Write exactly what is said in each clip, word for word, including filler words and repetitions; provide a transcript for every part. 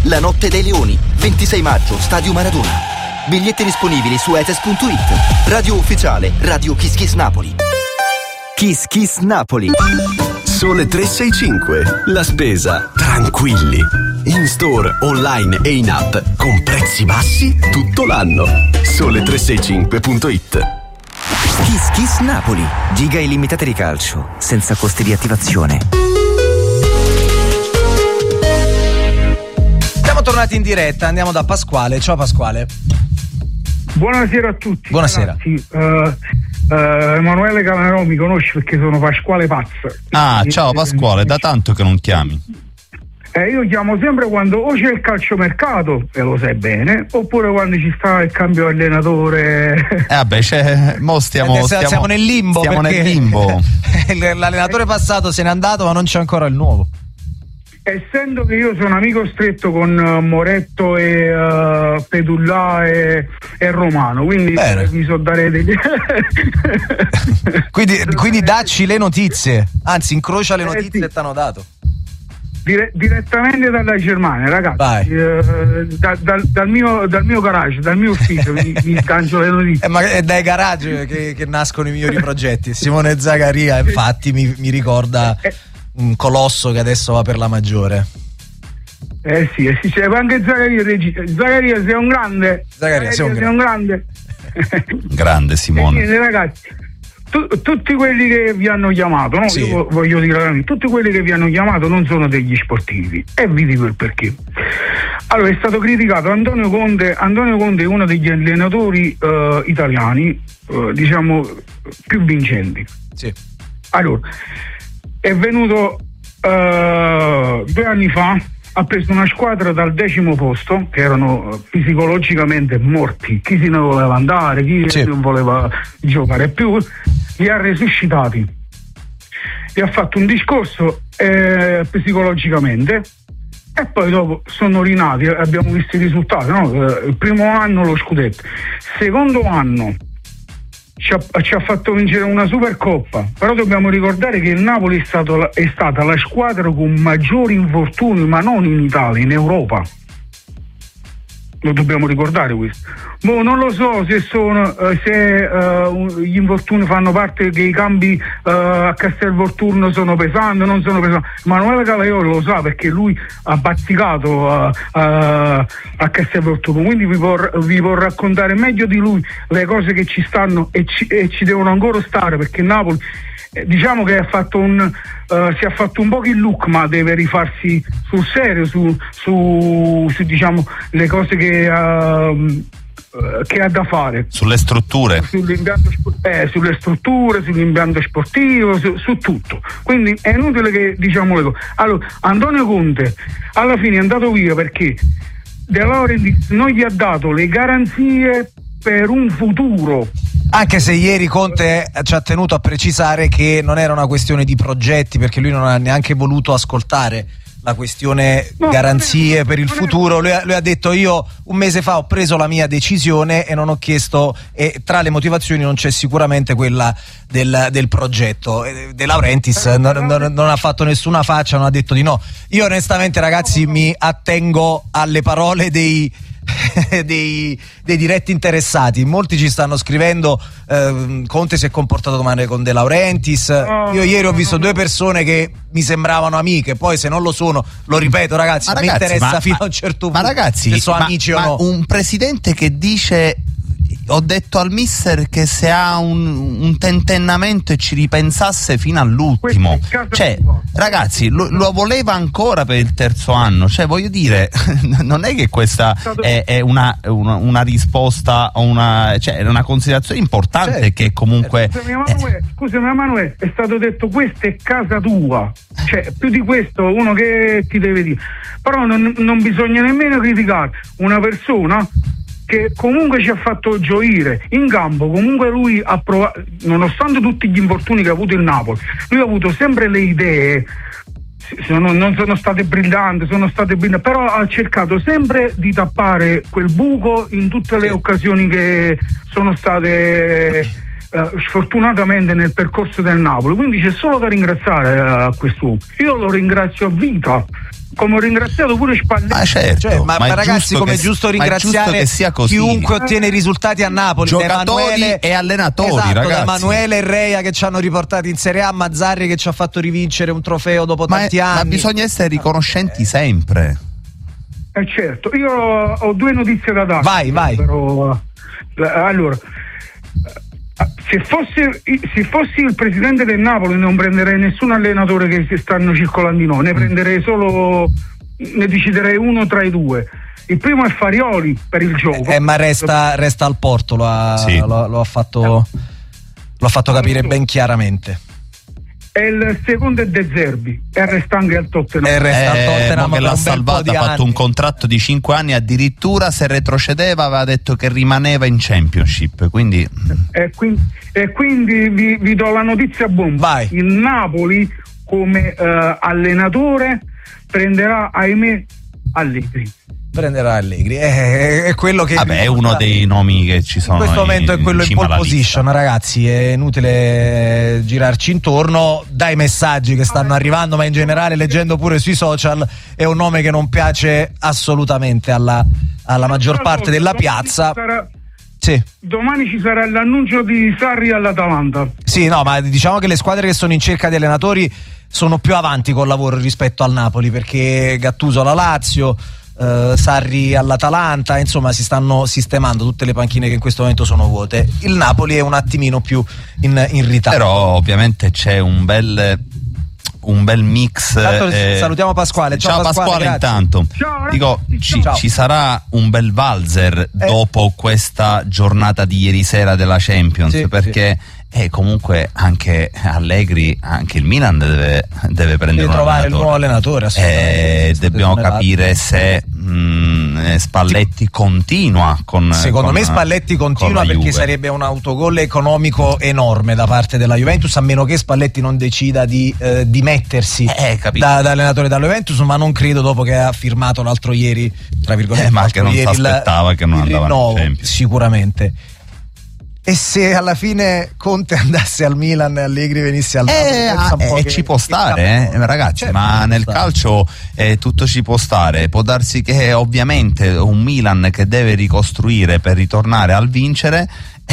La notte dei leoni, ventisei maggio, Stadio Maradona. Biglietti disponibili su etes punto it. Radio ufficiale, Radio Kiss Kiss Napoli. Kiss Kiss Napoli. Sole tre sei cinque. La spesa tranquilli. In store, online e in app con prezzi bassi tutto l'anno. Sole tre sei cinque punto it. Kiss Kiss Napoli. Giga illimitate di calcio, senza costi di attivazione. Siamo tornati in diretta, andiamo da Pasquale. Ciao Pasquale. Buonasera a tutti. Buonasera. Ragazzi, uh, uh, Emanuele Camerò mi conosce perché sono Pasquale Pazzo. Ah, ciao Pasquale, da tanto che non chiami. Eh, io chiamo sempre quando o c'è il calciomercato, e lo sai bene, oppure quando ci sta il cambio allenatore. Eh vabbè, c'è, mo stiamo, Adesso stiamo, siamo nel limbo. Stiamo perché nel limbo. L'allenatore passato se n'è andato, ma non c'è ancora il nuovo. Essendo che io sono amico stretto con uh, Moretto e uh, Pedullà e, e Romano, quindi eh, vi so dare degli quindi, quindi dacci le notizie, anzi incrocia le notizie eh, sì. che ti hanno dato. Dire, direttamente dalla Germania, ragazzi, uh, da, da, dal, mio, dal mio garage, dal mio ufficio vi, vi sgancio le notizie. Eh, ma è dai garage che, che nascono i migliori progetti. Simone Zaccaria infatti mi, mi ricorda eh, un colosso che adesso va per la maggiore. Eh sì, eh sì, c'è anche Zaccaria, Zaccaria sei un grande. Zaccaria sei un, sei un grande. Grande Simone. E niente, ragazzi, tu, tutti quelli che vi hanno chiamato, no? Sì. Io voglio dire, tutti quelli che vi hanno chiamato non sono degli sportivi, e vi dico il perché. Allora, è stato criticato Antonio Conte. Antonio Conte è uno degli allenatori uh, italiani, uh, diciamo, più vincenti. Sì. Allora, è venuto uh, due anni fa, ha preso una squadra dal decimo posto, che erano psicologicamente morti, chi se ne voleva andare, chi sì. non voleva giocare più, li ha resuscitati, gli ha fatto un discorso eh, psicologicamente, e poi dopo sono rinati, abbiamo visto i risultati, no? Il primo anno lo scudetto, secondo anno Ci ha, ci ha fatto vincere una Supercoppa, però dobbiamo ricordare che il Napoli è, stato, è stata la squadra con maggiori infortuni, ma non in Italia, in Europa. Lo dobbiamo ricordare questo. Boh, non lo so se sono uh, se uh, gli infortuni fanno parte che i cambi uh, a Castelvolturno sono pesanti, non sono pesanti. Emanuele Calaiolo lo sa perché lui ha bazzicato uh, uh, a Castelvolturno, quindi vi può, vi può raccontare meglio di lui le cose che ci stanno e ci, e ci devono ancora stare, perché Napoli eh, diciamo che ha fatto un uh, si è fatto un po' il look, ma deve rifarsi sul serio su, su, su diciamo le cose che uh, che ha da fare sulle strutture, sull'impianto, eh, sulle strutture, sull'impianto sportivo, su, su tutto. Quindi è inutile che diciamo le cose. Allora, Antonio Conte alla fine è andato via perché De Laurentiis non gli ha dato le garanzie per un futuro. Anche se ieri Conte ci ha tenuto a precisare che non era una questione di progetti, perché lui non ha neanche voluto ascoltare la questione no, garanzie per il futuro. Lui ha, lui ha detto: io un mese fa ho preso la mia decisione e non ho chiesto, e tra le motivazioni non c'è sicuramente quella del, del progetto. De Laurentiis non, non, non ha fatto nessuna faccia, non ha detto di no. Io onestamente, ragazzi, mi attengo alle parole dei Dei, dei diretti interessati. Molti ci stanno scrivendo eh, Conte si è comportato male con De Laurentiis. Io ieri ho visto due persone che mi sembravano amiche, poi se non lo sono, lo ripeto ragazzi, ma mi ragazzi, interessa ma, fino ma, a un certo ma punto ragazzi, se sono ma, amici ma o no. Un presidente che dice: ho detto al mister che se ha un, un tentennamento e ci ripensasse fino all'ultimo, cioè ragazzi lo, lo voleva ancora per il terzo anno, cioè voglio dire non è che questa è, è una, una, una risposta a una, cioè è una considerazione importante, certo, che comunque scusami Emanuele, eh. scusami Emanuele, è stato detto questa è casa tua, cioè più di questo uno che ti deve dire, però non, non bisogna nemmeno criticare una persona che comunque ci ha fatto gioire in campo. Comunque lui ha provato, nonostante tutti gli infortuni che ha avuto il Napoli, lui ha avuto sempre le idee, sono, non sono state brillanti, sono state brillanti, però ha cercato sempre di tappare quel buco in tutte le occasioni che sono state eh, sfortunatamente nel percorso del Napoli, quindi c'è solo da ringraziare eh, a quest'uomo. Io lo ringrazio a vita, come ho ringraziato pure Spalletti. Ah, certo, cioè, ma, ma ma ragazzi, come è giusto ringraziare chiunque ottiene i risultati a Napoli, giocatori Emanuele, e allenatori, esatto, ragazzi. da Emanuele e Reia che ci hanno riportati in Serie A, Mazzarri che ci ha fatto rivincere un trofeo dopo ma tanti è, anni. Ma bisogna essere riconoscenti sempre. Eh certo, io ho due notizie da dare. Vai, vai. Però, allora, se fossi, se fossi il presidente del Napoli non prenderei nessun allenatore che si stanno circolando di noi, ne prenderei solo, ne deciderei uno tra i due. Il primo è Farioli per il gioco. Eh, ma resta, resta al Porto, lo ha, sì. lo, lo ha fatto, lo ha fatto capire ben chiaramente. E il secondo è De Zerbi e resta anche al Tottenham. E resta eh, al Tottenham che l'ha salvato, ha fatto anni. un contratto di cinque anni, addirittura se retrocedeva aveva detto che rimaneva in Championship, quindi e quindi, e quindi vi, vi do la notizia bomba. Vai. Il Napoli come uh, allenatore prenderà, ahimè, Allegri. Prenderà Allegri, è, è quello che vabbè, è uno dei nomi che ci sono in questo momento, in, è quello in cima pole alla position, lista. ragazzi, è inutile girarci intorno. Dai messaggi che stanno arrivando, ma in generale leggendo pure sui social, è un nome che non piace assolutamente alla, alla maggior parte della piazza. Sarà, sì. Domani ci sarà l'annuncio di Sarri all'Atalanta. Sì, no, ma diciamo che le squadre che sono in cerca di allenatori sono più avanti col lavoro rispetto al Napoli, perché Gattuso alla Lazio, Uh, Sarri all'Atalanta, insomma si stanno sistemando tutte le panchine che in questo momento sono vuote. Il Napoli è un attimino più in, in ritardo, però ovviamente c'è un bel un bel mix. Tanto, eh, salutiamo Pasquale. Ciao, ciao Pasquale, Pasquale intanto ciao, dico ci, ciao. ci sarà un bel valzer eh. dopo questa giornata di ieri sera della Champions, sì, perché sì. E comunque anche Allegri, anche il Milan deve, deve prendere deve un trovare allenatore. il nuovo allenatore, assolutamente. Eh, dobbiamo capire se mh, Spalletti continua con secondo con, me Spalletti continua con perché Juve. sarebbe un autogol economico enorme da parte della Juventus, a meno che Spalletti non decida di eh, dimettersi eh, da, da allenatore della Juventus, ma non credo, dopo che ha firmato l'altro ieri, tra virgolette, eh, ma che non si aspettava che non andava no, in Champions. Sicuramente. E se alla fine Conte andasse al Milan e Allegri venisse al Napoli, eh, eh, che, ci può stare, eh, ragazzi, certo, ma nel stare. calcio eh, tutto ci può stare. Può darsi che ovviamente un Milan che deve ricostruire per ritornare al vincere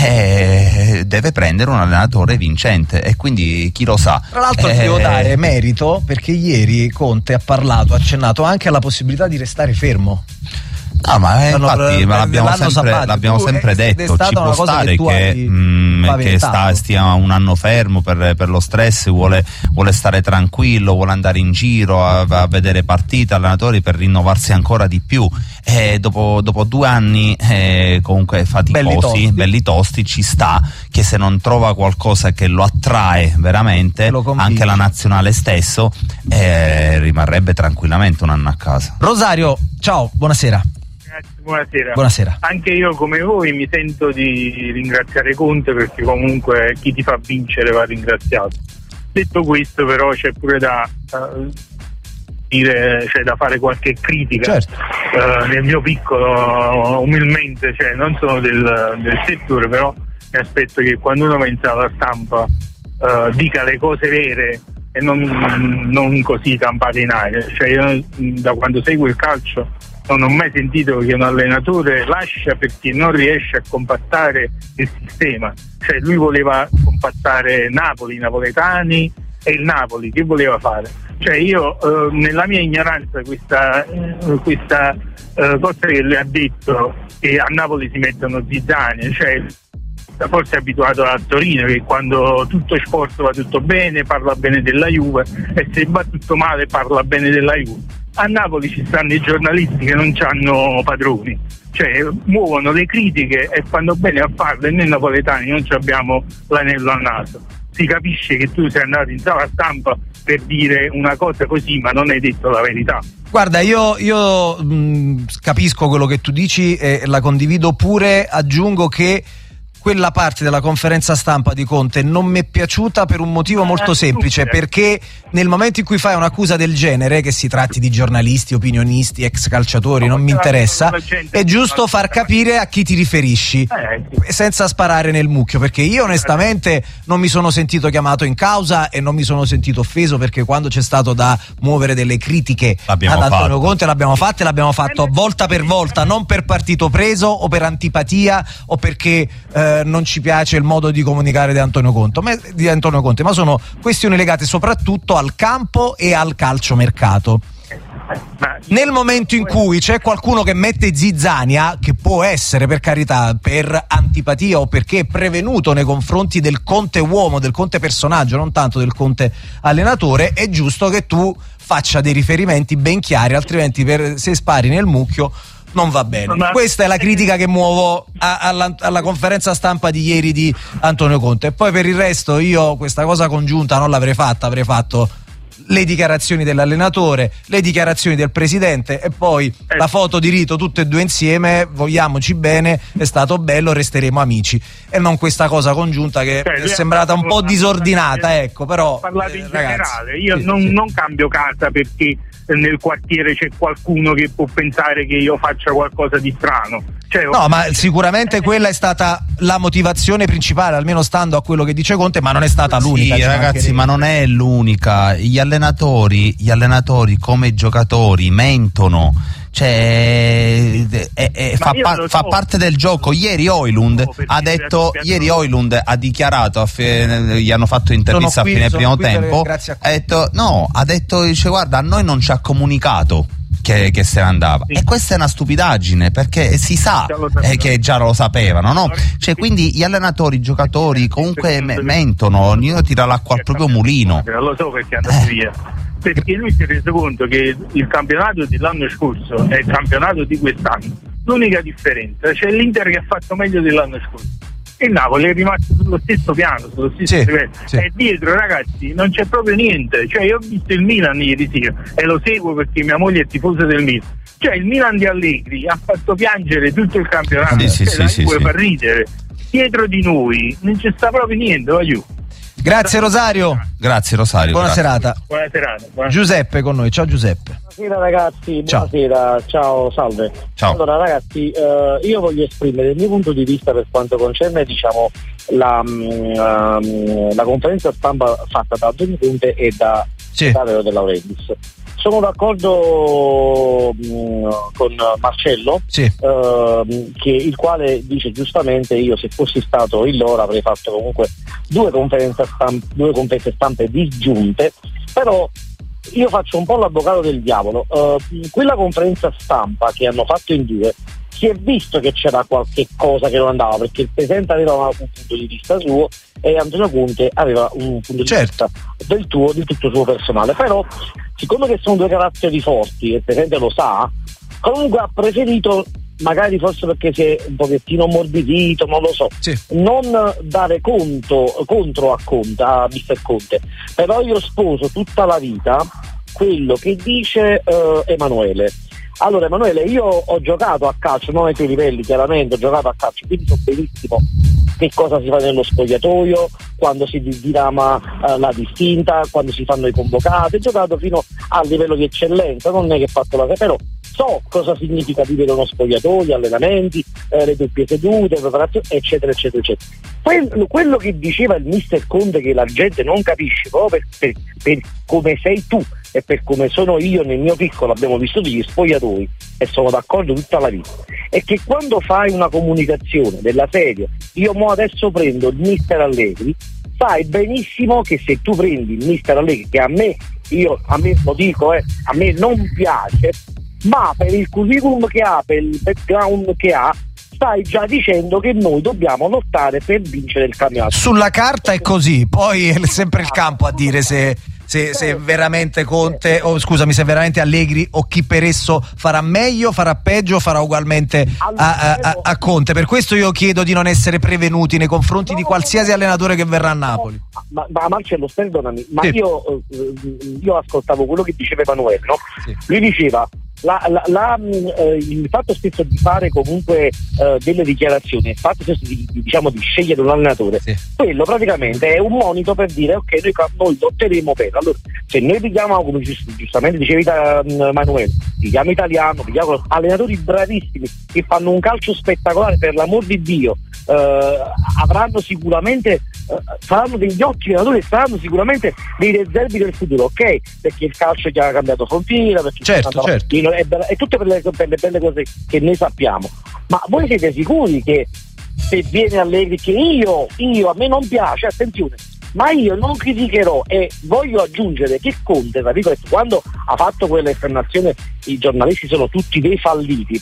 eh, deve prendere un allenatore vincente, e quindi chi lo sa. Tra l'altro eh, ti devo dare merito perché ieri Conte ha parlato, ha accennato anche alla possibilità di restare fermo. No, ma eh, L'anno infatti pre- ma l'abbiamo l'anno sempre, sabato. l'abbiamo Tu, sempre è- ed è detto, stata ci una può cosa stare che tu che, hai mh, che paventato. sta, stia un anno fermo per, per lo stress, vuole, vuole stare tranquillo, vuole andare in giro a, a vedere partite, allenatori, per rinnovarsi ancora di più. E dopo, dopo due anni eh, comunque faticosi, Belli tosti. belli tosti, ci sta che se non trova qualcosa che lo attrae veramente, Lo convince. anche la nazionale stesso, eh, rimarrebbe tranquillamente un anno a casa. Rosario, ciao, buonasera. Buonasera. Buonasera. Anche io come voi mi sento di ringraziare Conte, perché comunque chi ti fa vincere va ringraziato. Detto questo, però, c'è pure da uh, dire, cioè da fare qualche critica. Certo. Uh, nel mio piccolo, umilmente, cioè non sono del, del settore, però mi aspetto che quando uno pensa alla stampa uh, dica le cose vere e non, non così campate in aria. Cioè io, da quando seguo il calcio, non ho mai sentito che un allenatore lascia perché non riesce a compattare il sistema. Cioè lui voleva compattare Napoli, i napoletani e il Napoli, che voleva fare? Cioè io eh, nella mia ignoranza questa, eh, questa eh, cosa che lui ha detto, che a Napoli si mettono zizzanie, cioè forse è abituato a Torino, che quando tutto è sport va tutto bene, parla bene della Juve, e se va tutto male parla bene della Juve. A Napoli ci stanno i giornalisti che non hanno padroni, cioè muovono le critiche e fanno bene a farle, e noi napoletani non abbiamo l'anello al naso. Si capisce che tu sei andato in sala stampa per dire una cosa così, ma non hai detto la verità. Guarda, io, io mh, capisco quello che tu dici e la condivido pure. Aggiungo che quella parte della conferenza stampa di Conte non mi è piaciuta per un motivo molto semplice, perché nel momento in cui fai un'accusa del genere, che si tratti di giornalisti, opinionisti, ex calciatori, non mi interessa, è giusto far capire a chi ti riferisci, senza sparare nel mucchio, perché io onestamente non mi sono sentito chiamato in causa e non mi sono sentito offeso, perché quando c'è stato da muovere delle critiche l'abbiamo ad Antonio fatto. Conte l'abbiamo fatto e l'abbiamo fatto volta per volta, non per partito preso o per antipatia o perché eh, non ci piace il modo di comunicare di Antonio Conte, ma, di Antonio Conte, ma sono questioni legate soprattutto al campo e al calciomercato. Nel momento in cui c'è qualcuno che mette zizzania, che può essere per carità per antipatia o perché è prevenuto nei confronti del Conte uomo, del Conte personaggio, non tanto del Conte allenatore, è giusto che tu faccia dei riferimenti ben chiari, altrimenti per, se spari nel mucchio non va bene. Ma questa è la critica che muovo a, alla, alla conferenza stampa di ieri di Antonio Conte. E poi per il resto io questa cosa congiunta non l'avrei fatta, avrei fatto le dichiarazioni dell'allenatore, le dichiarazioni del presidente e poi eh. la foto di rito tutte e due insieme, vogliamoci bene, è stato bello, resteremo amici, e non questa cosa congiunta che cioè, è sembrata un po' disordinata, ecco, però parlate in eh, ragazzi, generale, io sì, non, sì. non cambio casa perché nel quartiere c'è qualcuno che può pensare che io faccia qualcosa di strano. Cioè, no, ma sicuramente quella è stata la motivazione principale, almeno stando a quello che dice Conte, ma non è stata l'unica. Sì, ragazzi, ma non è l'unica. Gli allenatori, gli allenatori come i giocatori mentono. Cioè è, è, fa, pa- fa parte del gioco. Ieri Højlund ha detto, ieri Højlund ha dichiarato, a fe- gli hanno fatto intervista a fine primo tempo, ha detto no, ha detto, dice guarda, a noi non ci ha comunicato che, che se ne andava, sì. E questa è una stupidaggine, perché si sa eh, che già lo sapevano, no? Cioè, quindi gli allenatori, i giocatori comunque me- mentono, ognuno tira l'acqua al proprio mulino. Lo so perché è andato via, perché lui si è reso conto che il campionato dell'anno scorso è il campionato di quest'anno. L'unica differenza c'è, cioè l'Inter che ha fatto meglio dell'anno scorso, e il Napoli è rimasto sullo stesso piano, sullo stesso sì, livello, sì. E dietro, ragazzi, non c'è proprio niente. Cioè, io ho visto il Milan ieri sera e lo seguo perché mia moglie è tifosa del Milan. Cioè, il Milan di Allegri ha fatto piangere tutto il campionato, sì, sì, cioè, sì, puoi sì, far ridere. Dietro di noi non c'è sta proprio niente, voglio. Grazie Rosario. Grazie Rosario. Buona grazie. serata. Buona serata. Buona... Giuseppe con noi. Ciao Giuseppe. Buonasera ragazzi, Ciao. buonasera, ciao, salve. Ciao. Allora ragazzi, eh, io voglio esprimere il mio punto di vista per quanto concerne, diciamo, la, um, la conferenza stampa fatta da Antonio Conte e da sì. Davide De Laurentiis. Sono d'accordo mh, con Marcello, sì. uh, che il quale dice giustamente, io se fossi stato il loro avrei fatto comunque due conferenze stampe, due conferenze stampe disgiunte, però io faccio un po' l'avvocato del diavolo. Uh, quella conferenza stampa che hanno fatto in due, si è visto che c'era qualche cosa che non andava, perché il presidente aveva un punto di vista suo e Antonio Conte aveva un punto di certo. vista del tuo, di tutto suo personale. Però siccome che sono due caratteri forti e il presidente lo sa, comunque ha preferito, magari forse perché si è un pochettino morbidito, non lo so, sì. non dare conto contro a Conte, a mister Conte. Però io sposo tutta la vita quello che dice uh, Emanuele. Allora Emanuele, io ho giocato a calcio, non ai tuoi livelli chiaramente, ho giocato a calcio, quindi so benissimo che cosa si fa nello spogliatoio, quando si dirama uh, la distinta, quando si fanno i convocati. Ho giocato fino al livello di eccellenza, non è che ho fatto la... però so cosa significa vivere uno spogliatoio, gli allenamenti, eh, le doppie sedute, preparazioni, eccetera eccetera eccetera. Quello, quello che diceva il mister Conte, che la gente non capisce proprio per, per, per come sei tu e per come sono io nel mio piccolo, abbiamo visto degli spogliatoi e sono d'accordo tutta la vita, è che quando fai una comunicazione della serie, io mo adesso prendo il mister Allegri, sai benissimo che se tu prendi il mister Allegri, che a me, io a me lo dico, eh, a me non piace, ma per il curriculum che ha, per il background che ha, stai già dicendo che noi dobbiamo lottare per vincere il campionato. Sulla carta è così, poi è sempre il campo a dire se, se, se veramente Conte, o oh, scusami, se veramente Allegri o chi per esso farà meglio, farà peggio, farà ugualmente a, a, a, a Conte. Per questo io chiedo di non essere prevenuti nei confronti no, di qualsiasi allenatore che verrà a Napoli. Ma, ma Marcello, perdonami, ma sì. io, io ascoltavo quello che diceva Emanuele, no? Sì. Lui diceva la, la, la, eh, il fatto stesso di fare comunque eh, delle dichiarazioni, il fatto stesso di, di, diciamo, di scegliere un allenatore, sì. quello praticamente è un monito per dire ok, noi, noi lotteremo per. Allora, se noi pigliamo, come giust- giustamente dicevi uh, Manuele, pigliamo italiano, pigliamo allenatori bravissimi che fanno un calcio spettacolare, per l'amor di Dio, uh, avranno sicuramente uh, saranno degli ottimi allenatori, saranno sicuramente dei reservi del futuro, ok? Perché il calcio già ha cambiato frontiera, perché certo, certo. E, e tutte per le, per le belle cose che noi sappiamo. Ma voi siete sicuri che se viene Allegri, che io, io a me non piace, attenzione, ma io non criticherò, e voglio aggiungere che Conte, quando ha fatto quell'esternazione, i giornalisti sono tutti dei falliti.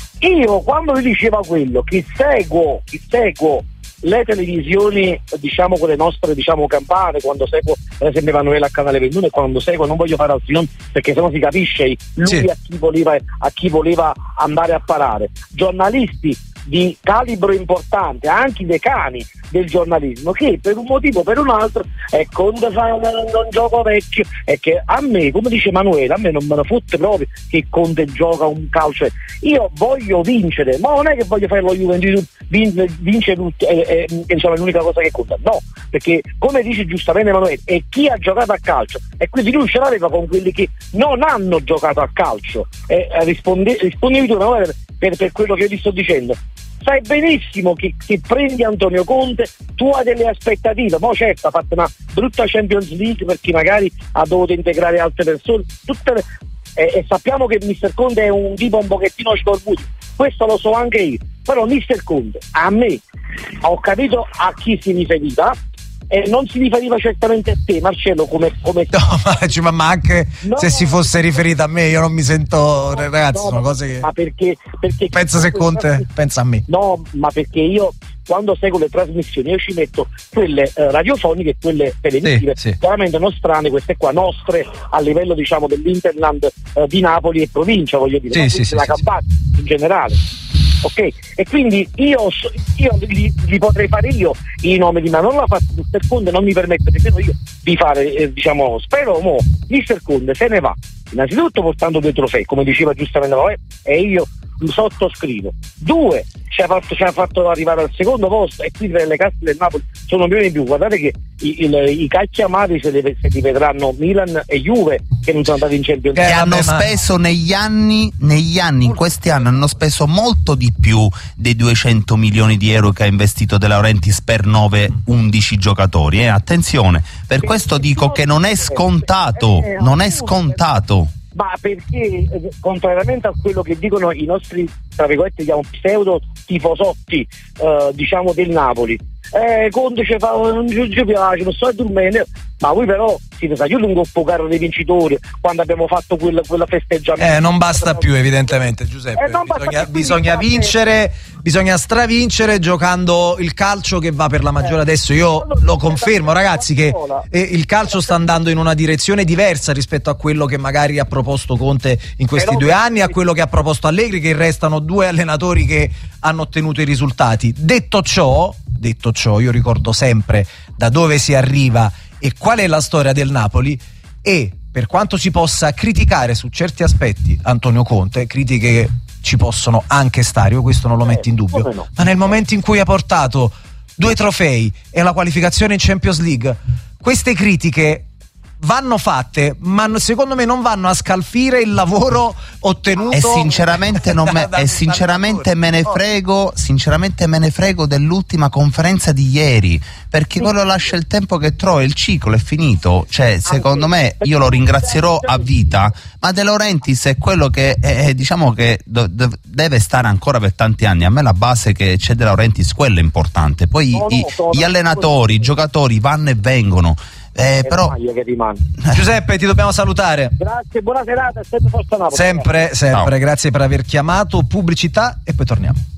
Io quando vi diceva quello, che seguo, che seguo le televisioni, diciamo con le nostre, diciamo, campane, quando seguo per esempio Emanuele a Canale ventuno, e quando seguo, non voglio fare altri nomi perché sennò si capisce lui sì. a chi voleva a chi voleva andare a parare, giornalisti di calibro importante, anche decani del giornalismo, che per un motivo o per un altro è Conte fa un, un gioco vecchio, e che a me, come dice Emanuele, a me non me ne fotte proprio che Conte gioca un calcio. Io voglio vincere, ma non è che voglio fare lo Juventus vince, vince tutto, e, e, e insomma è l'unica cosa che conta, no, perché come dice giustamente Emanuele, è chi ha giocato a calcio, e quindi lui ce l'aveva con quelli che non hanno giocato a calcio. E risponde, rispondevi tu, Emanuele, per, per quello che io ti sto dicendo. Sai benissimo che, che prendi Antonio Conte, tu hai delle aspettative, ma certo ha fatto una brutta Champions League perché magari ha dovuto integrare altre persone, tutte le, e, e sappiamo che mister Conte è un tipo un pochettino scorbuto, questo lo so anche io, però mister Conte, a me, ho capito a chi si riferiva, e non si riferiva certamente a te, Marcello, come, come... No, ma, ma anche no, se si fosse riferita a me, io non mi sento, no, ragazzi, no, sono cose che... Ma perché... perché pensa se Conte pensa a me. No, ma perché io, quando seguo le trasmissioni, io ci metto quelle eh, radiofoniche e quelle televisive, sì, sì. chiaramente non strane, queste qua, nostre, a livello, diciamo, dell'Interland eh, di Napoli e provincia, voglio dire, sì, no? sì, sì, la sì, Campania sì. in generale. Ok, e quindi io, io li, li potrei fare io i nomi di, ma non l'ha fatto mister Conte, non mi permette nemmeno io di fare, eh, diciamo, spero mo mister Conte se ne va innanzitutto portando due trofei, come diceva giustamente Noè, e io sottoscrivo. Due, ci ha fatto, ci ha fatto arrivare al secondo posto, e qui le casse del Napoli sono milioni in più. Guardate che i, i, i cacchi amati se li, se li vedranno Milan e Juve, che non sono andati in Champions League, che hanno ma... speso negli anni negli anni in questi anni hanno speso molto di più dei duecento milioni di euro che ha investito De Laurentiis per nove undici giocatori, eh? Attenzione, per questo dico che non è scontato, non è scontato. Ma perché, eh, contrariamente a quello che dicono i nostri, tra virgolette, diciamo, pseudo tifosotti, eh, diciamo, del Napoli, eh, Conte ci fa, non ci piace, non so a dormire, ma voi però siete stati un po' caro dei vincitori quando abbiamo fatto quella, quella festeggiamento. Eh, non basta più, evidentemente, Giuseppe. Eh, bisogna, bisogna vincere, bisogna stravincere giocando il calcio che va per la maggiore. Eh, Adesso io lo confermo, ragazzi, che eh, il calcio sta andando in una direzione diversa rispetto a quello che magari ha proposto Conte in questi due anni, a quello che ha proposto Allegri, che restano due allenatori che hanno ottenuto i risultati. Detto ciò, detto ciò, io ricordo sempre da dove si arriva e qual è la storia del Napoli, e per quanto si possa criticare su certi aspetti Antonio Conte, critiche che ci possono anche stare, io questo non lo metto in dubbio, no. Ma nel momento in cui ha portato due trofei e la qualificazione in Champions League, queste critiche vanno fatte, ma secondo me non vanno a scalfire il lavoro ottenuto. E sinceramente non me, e sinceramente me ne frego, sinceramente me ne frego dell'ultima conferenza di ieri, perché sì, quello lascia il tempo che trova, il ciclo è finito. Cioè, secondo me, io lo ringrazierò a vita, ma De Laurentiis è quello che è, diciamo che do, do, deve stare ancora per tanti anni. A me la base che c'è De Laurentiis, quello è importante. Poi no, i, no, gli allenatori, i giocatori vanno e vengono. Eh, però Giuseppe, ti dobbiamo salutare. Grazie, buona serata, sempre Forza Napoli. Sempre, sempre, grazie per aver chiamato. Pubblicità e poi torniamo.